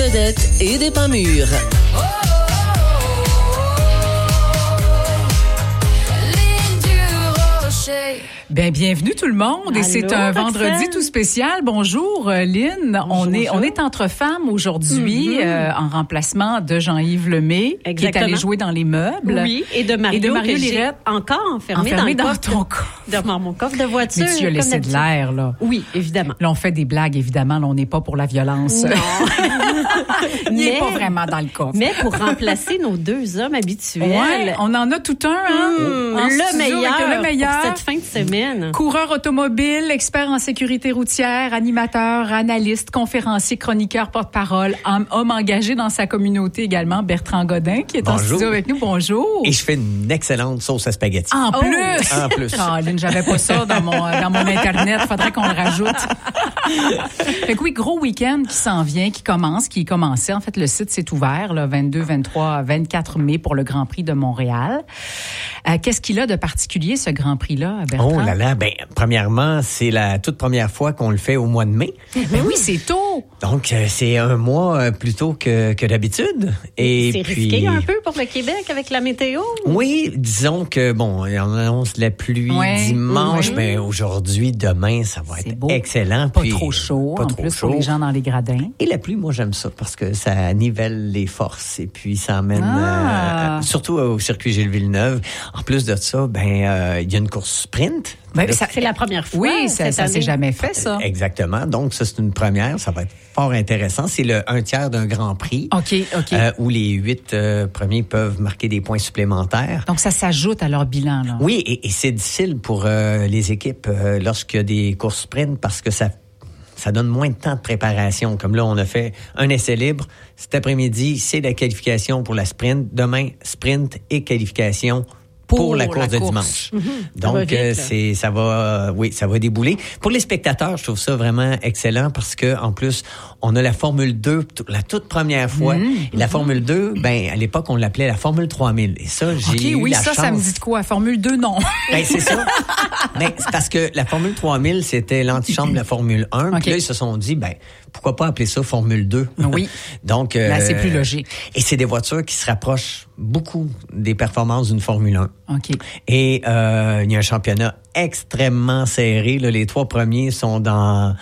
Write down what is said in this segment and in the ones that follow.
vedettes et des pas mûrs. Bien, bienvenue tout le monde. Allô, et c'est un vendredi Roxane. tout spécial. Bonjour, Lynn. Bonjour, On est entre femmes aujourd'hui, en remplacement de Jean-Yves Lemay, qui est Exactement. allé jouer dans les meubles. Oui, et de Mario que j'ai Lirette, encore enfermé dans ton coffre. dans mon coffre de voiture. Mais tu as laissé comme de d'habitude. l'air, là. Oui, évidemment. Là, on fait des blagues, évidemment. Là, on n'est pas pour la violence. Non. Il n'est Mais- pas vraiment dans le coffre. Mais pour remplacer nos deux hommes habituels, Ouais, on en a tout un, hein? En le studio, meilleur avec le meilleur. pour cette fin de semaine. Coureur automobile, expert en sécurité routière, animateur, analyste, conférencier, chroniqueur, porte-parole, homme engagé dans sa communauté également, Bertrand Godin, qui est en Bonjour. studio avec nous. Bonjour. Et je fais une excellente sauce à spaghetti. En plus. En plus. Caroline, j'avais pas ça dans mon Internet. Faudrait qu'on le rajoute. Fait que oui, gros week-end qui s'en vient, qui commençait. En fait, le site s'est ouvert, là, 22, 23, 24 mai pour le Grand Prix de Montréal. Qu'est-ce qu'il a de particulier, ce Grand Prix-là, Bertrand? Oh là là, premièrement, c'est la toute première fois qu'on le fait au mois de mai. Ben oui, c'est tôt. Donc, c'est un mois plus tôt que d'habitude. Et C'est puis, risqué un peu pour le Québec avec la météo. Oui, disons que, bon, on annonce la pluie Ouais. dimanche, mais aujourd'hui, demain, ça va C'est être beau. excellent. Pas Puis, trop chaud, pas en trop plus, chaud. pour les gens dans les gradins. Et la pluie, moi, j'aime ça parce que ça nivelle les forces et puis ça amène, surtout au circuit Gilles Villeneuve. En plus de ça, il y a une course sprint. Ben, Là, ça- C'est la première fois. Oui, ça cette s'est année. jamais fait, ça. Exactement. Donc, ça, c'est une première. Ça va être fort intéressant. C'est le 1/3 d'un Grand Prix. OK. Où les 8 premiers peuvent marquer des points supplémentaires. Donc, ça s'ajoute à leur bilan, là. Oui, et c'est difficile pour les équipes lorsqu'il y a des courses sprint parce que ça donne moins de temps de préparation. Comme là, on a fait un essai libre. Cet après-midi, c'est la qualification pour la sprint. Demain, sprint et qualification pour la course de dimanche. Ça va Donc, vite, là. ça va débouler. Pour les spectateurs, je trouve ça vraiment excellent parce que, en plus, on a la Formule 2 la toute première fois. Et la Formule 2, à l'époque, on l'appelait la Formule 3000. Et ça, j'ai eu OK, oui, la ça chance. me dit de quoi? Formule 2, non. C'est ça. Mais c'est parce que la Formule 3000, c'était l'antichambre de la Formule 1. OK. Puis là, ils se sont dit, pourquoi pas appeler ça Formule 2? Oui. Donc, Là, c'est plus logique. Et c'est des voitures qui se rapprochent beaucoup des performances d'une Formule 1. OK. Et il y a un championnat extrêmement serré. Là, les 3 premiers sont dans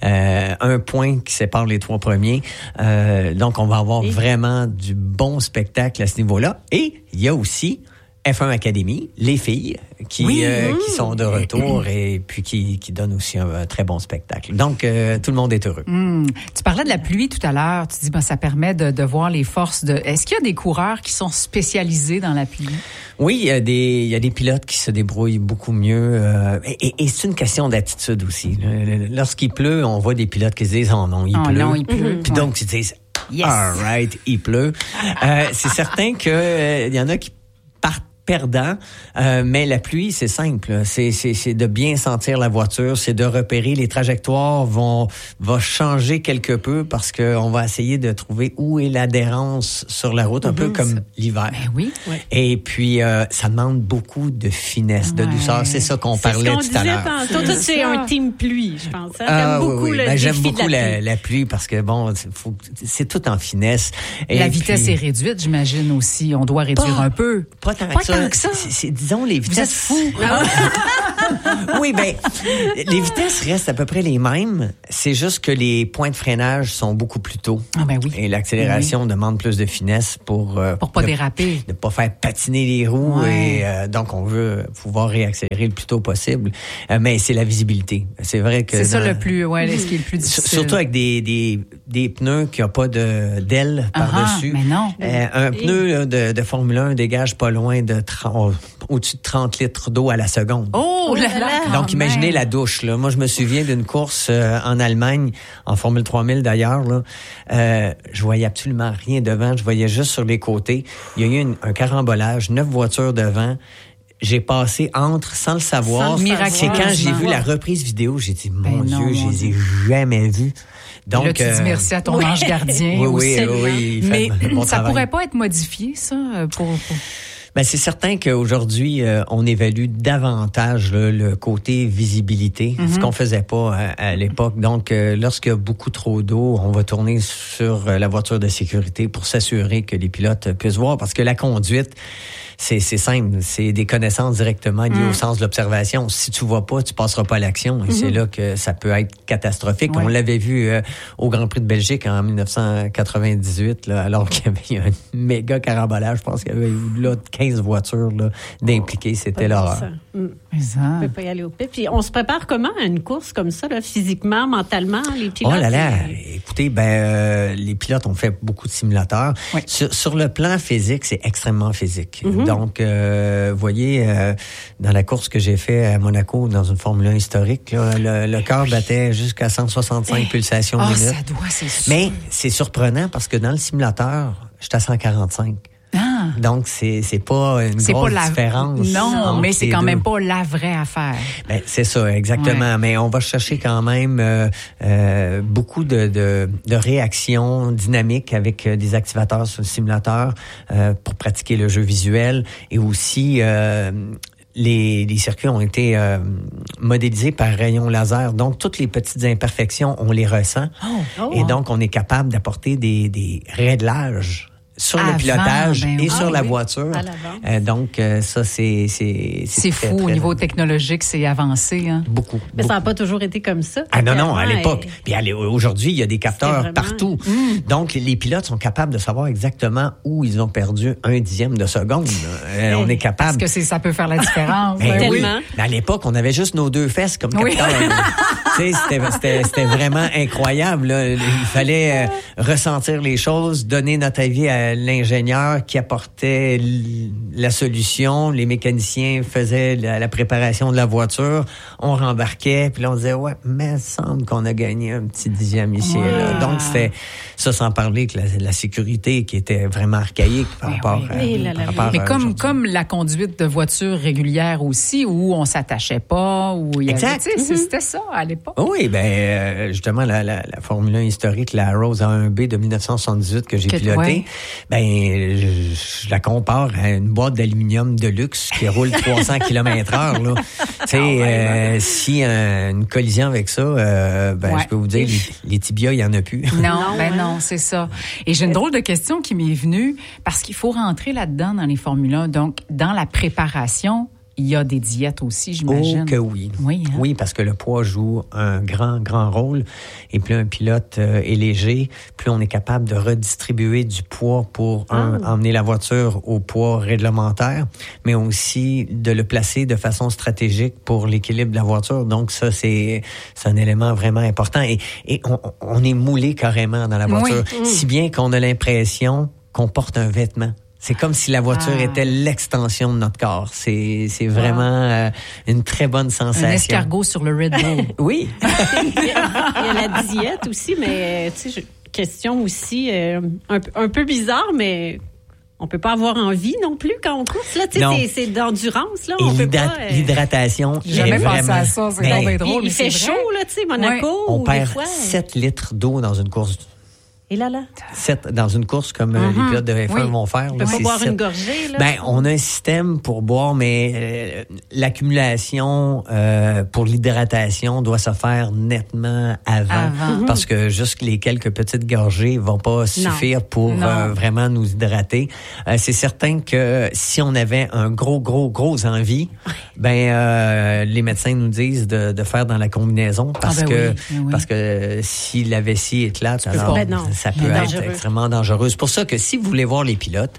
un point qui sépare les 3 premiers. Donc, on va avoir vraiment du bon spectacle à ce niveau-là. Et il y a aussi F1 Academy, les filles qui sont de retour et puis qui donnent aussi un très bon spectacle. Donc, tout le monde est heureux. Tu parlais de la pluie tout à l'heure. Tu dis, ça permet de voir les forces de... Est-ce qu'il y a des coureurs qui sont spécialisés dans la pluie? Oui, il y a des pilotes qui se débrouillent beaucoup mieux. Et c'est une question d'attitude aussi. Lorsqu'il pleut, on voit des pilotes qui se disent « Oh non, il pleut. » non, il pleut. Puis donc, ils disent Yes. All right, il pleut. C'est certain que il y en a qui partent perdant, mais la pluie, c'est simple. C'est de bien sentir la voiture, c'est de repérer les trajectoires vont changer quelque peu parce que on va essayer de trouver où est l'adhérence sur la route, un peu comme l'hiver. Ben oui. Et puis ça demande beaucoup de finesse, de douceur. C'est ça qu'on parlait C'est ce qu'on tout à disait l'heure. tantôt. Toi, c'est un team pluie, je pense. T'aimes beaucoup le défi j'aime de beaucoup la pluie. la pluie parce que c'est tout en finesse. Et La vitesse puis, est réduite, j'imagine aussi. On doit réduire un peu. Pas tant que ça. Disons, les vitesses... Vous êtes fous. Oui, les vitesses restent à peu près les mêmes. C'est juste que les points de freinage sont beaucoup plus tôt. Ah ben oui. Et l'accélération demande plus de finesse pour pas déraper. Ne pas faire patiner les roues. Ouais. Et donc, on veut pouvoir réaccélérer le plus tôt possible. Mais c'est la visibilité. C'est vrai que... C'est ça ce qui est le plus difficile. Surtout avec des pneus qui n'ont pas d'aile par-dessus. Mais non. Un pneu là, de Formule 1 dégage pas loin de au-dessus de 30 litres d'eau à la seconde. Oh là là! Donc, imaginez la douche. Là. Moi, je me souviens d'une course en Allemagne, en Formule 3000 d'ailleurs. Là, je voyais absolument rien devant. Je voyais juste sur les côtés. Il y a eu un carambolage, 9 voitures devant. J'ai passé entre sans le savoir. C'est quand j'ai vu la reprise vidéo, j'ai dit, mon Dieu, je les ai jamais vus. Donc, là, tu dis merci à ton ange gardien. Oui. Mais bon ça travail. pourrait pas être modifié, ça, pour... Ben c'est certain qu'aujourd'hui, on évalue davantage le côté visibilité, ce qu'on faisait pas à l'époque. Donc, lorsqu'il y a beaucoup trop d'eau, on va tourner sur la voiture de sécurité pour s'assurer que les pilotes puissent voir, parce que la conduite, c'est simple, c'est des connaissances directement liées au sens de l'observation. Si tu vois pas, tu passeras pas à l'action. Et c'est là que ça peut être catastrophique. On l'avait vu au Grand Prix de Belgique en 1998, là, alors qu'il y avait un méga carambolage. Je pense qu'il y avait là 15 voitures là, d'impliquées. C'était l'horreur. On peut pas y aller au pit. Puis on se prépare comment à une course comme ça, là, physiquement, mentalement, les pilotes? Oh là là! Écoutez, les pilotes ont fait beaucoup de simulateurs. Oui. Sur le plan physique, c'est extrêmement physique. Donc, vous voyez, dans la course que j'ai fait à Monaco, dans une Formule 1 historique, là, le cœur battait jusqu'à 165 pulsations minutes. Ça doit, c'est sûr. Mais c'est surprenant parce que dans le simulateur, j'étais à 145. Donc, c'est pas une grosse différence. Non, mais c'est quand même pas la vraie affaire. Ben, c'est ça, exactement. Ouais. Mais on va chercher quand même beaucoup de réactions dynamiques avec des activateurs sur le simulateur pour pratiquer le jeu visuel. Et aussi, les circuits ont été modélisés par rayons laser. Donc, toutes les petites imperfections, on les ressent. Et donc, on est capable d'apporter des réglages sur le pilotage et sur la voiture. Donc, ça, c'est fou. Au niveau technologique, c'est avancé. Hein? Beaucoup. Mais ça n'a pas toujours été comme ça. Non, à l'époque. Puis aujourd'hui, il y a des capteurs partout. Donc, les pilotes sont capables de savoir exactement où ils ont perdu 1/10 de seconde. On est capable. Parce que ça peut faire la différence. Tellement. Mais à l'époque, on avait juste nos deux fesses comme capteurs. C'était vraiment incroyable. Là. Il fallait ressentir les choses, donner notre avis à l'ingénieur qui apportait la solution. Les mécaniciens faisaient la préparation de la voiture. On rembarquait, puis là, on disait, mais il semble qu'on a gagné un petit 10e ici et là. Donc, c'était ça sans parler que la sécurité qui était vraiment archaïque par rapport à mais comme la conduite de voiture régulière aussi, où on s'attachait pas, où il y avait, c'était ça à l'époque. Oui, justement, la Formule 1 historique, la Rose A1B de 1978 que j'ai pilotée, je la compare à une boîte d'aluminium de luxe qui roule 300 km/h. Là. Si une collision avec ça, je peux vous dire, les tibias, il y en a plus. Non, c'est ça. Et j'ai une drôle de question qui m'est venue, parce qu'il faut rentrer là-dedans dans les Formule 1. Donc, dans la préparation, il y a des diètes aussi, j'imagine. Oh que oui. Oui, parce que le poids joue un grand rôle. Et plus un pilote est léger, plus on est capable de redistribuer du poids pour emmener la voiture au poids réglementaire, mais aussi de le placer de façon stratégique pour l'équilibre de la voiture. Donc ça, c'est un élément vraiment important. Et on est moulé carrément dans la voiture, si bien qu'on a l'impression qu'on porte un vêtement. C'est comme si la voiture était l'extension de notre corps. C'est vraiment une très bonne sensation. Un escargot sur le Red Bull. Oui. Il y a la diète aussi, mais question aussi un peu bizarre, mais on peut pas avoir envie non plus quand on course. Là, c'est d'endurance. Là, on peut pas. L'hydratation. J'ai jamais pensé à ça. C'est vraiment drôle. Il fait chaud, là, tu sais, Monaco. On perd 7 litres d'eau dans une course. Et là. 7 dans une course comme les pilotes de F1 vont faire. On peut pas boire 7. Une gorgée. Là, on a un système pour boire, mais l'accumulation pour l'hydratation doit se faire nettement avant. Parce que juste les quelques petites gorgées vont pas suffire pour vraiment nous hydrater. C'est certain que si on avait un gros envie, les médecins nous disent de faire dans la combinaison parce que si la vessie éclate, alors ça peut être extrêmement dangereux. C'est pour ça que si vous voulez voir les pilotes,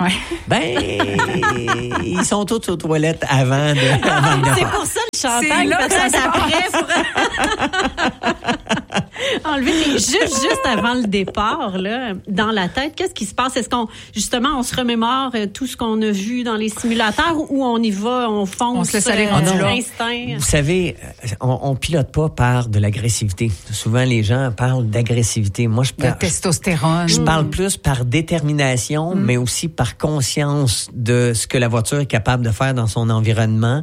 ils sont tous aux toilettes avant de c'est pour ça le champagne, peut-être après. Enlever juste avant le départ, là, dans la tête, qu'est-ce qui se passe? Est-ce qu'on se remémore tout ce qu'on a vu dans les simulateurs ou on y va, on fonce? On se laisse aller l'instinct? Vous savez, on pilote pas par de l'agressivité. Souvent, les gens parlent d'agressivité. Moi, de testostérone. Je parle plus par détermination, mais aussi par conscience de ce que la voiture est capable de faire dans son environnement.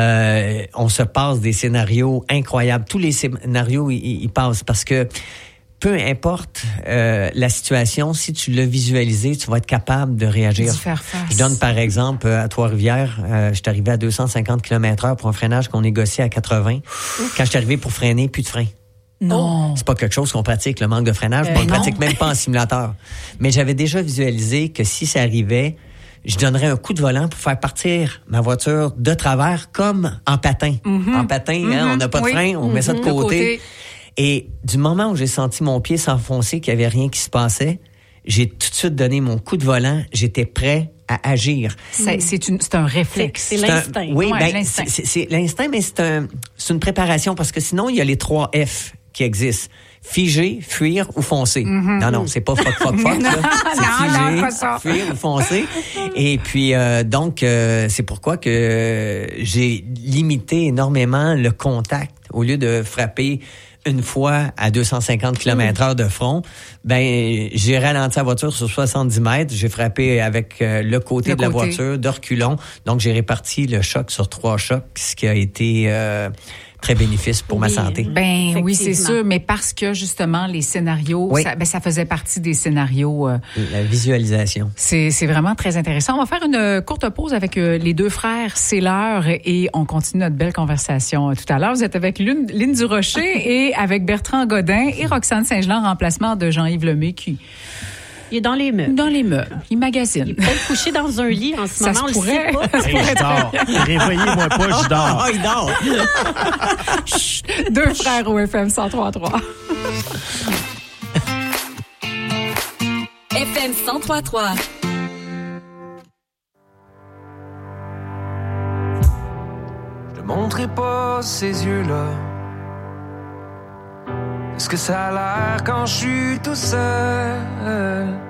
On se passe des scénarios incroyables. Tous les scénarios, ils passent parce que peu importe la situation, si tu l'as visualisé, tu vas être capable de réagir. D'y faire face. Je donne par exemple à Trois-Rivières, je suis arrivé à 250 km/h pour un freinage qu'on négociait à 80. Quand je suis arrivé pour freiner, plus de frein. Non. C'est pas quelque chose qu'on pratique, le manque de freinage. On le pratique même pas en simulateur. Mais j'avais déjà visualisé que si ça arrivait, je donnerais un coup de volant pour faire partir ma voiture de travers comme en patin. En patin, hein, on n'a pas de frein, on met ça de côté. Et du moment où j'ai senti mon pied s'enfoncer, qu'il n'y avait rien qui se passait, j'ai tout de suite donné mon coup de volant. J'étais prêt à agir. C'est un réflexe. C'est l'instinct. Oui, l'instinct. C'est l'instinct, mais c'est une préparation parce que sinon, il y a les 3 F qui existent. Figer, fuir ou foncer. Non, c'est pas fuck. Là. C'est figer, fuir ou foncer. Et puis, donc, c'est pourquoi que j'ai limité énormément le contact. Au lieu de frapper une fois à 250 km/h de front, j'ai ralenti la voiture sur 70 mètres. J'ai frappé avec le côté de la voiture, de reculons. Donc, j'ai réparti le choc sur 3 chocs, ce qui a été très bénéfice pour ma santé. Oui, c'est sûr, mais parce que justement les scénarios, ça faisait partie des scénarios. La visualisation. C'est vraiment très intéressant. On va faire une courte pause avec les 2 frères, c'est l'heure, et on continue notre belle conversation tout à l'heure. Vous êtes avec Lynn Durocher et avec Bertrand Godin et Roxane Saint-Gelard, en remplacement de Jean-Yves Lemay qui... Il est dans les meubles. Dans les meubles. Il magasine. Il est peut-être couché dans un lit en ce moment, on le sait pas. Je dors. Réveillez-moi pas, je dors. Il dort. 2 frères au FM 103.3. FM 103.3. Je ne montrerai pas ces yeux-là. Est-ce que ça a l'air quand je suis tout seul?